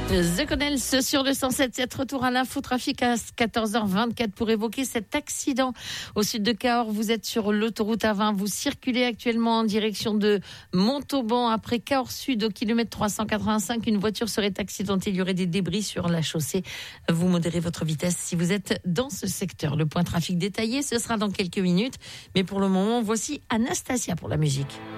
The Connells sur le 107.7, retour à l'infotrafic à 14h24 pour évoquer cet accident au sud de Cahors. Vous êtes sur l'autoroute A20, vous circulez actuellement en direction de Montauban. Après Cahors Sud au kilomètre 385, une voiture serait accidentée, il y aurait des débris sur la chaussée. Vous modérez votre vitesse si vous êtes dans ce secteur. Le point trafic détaillé, ce sera dans quelques minutes. Mais pour le moment, voici Anastasia pour la musique.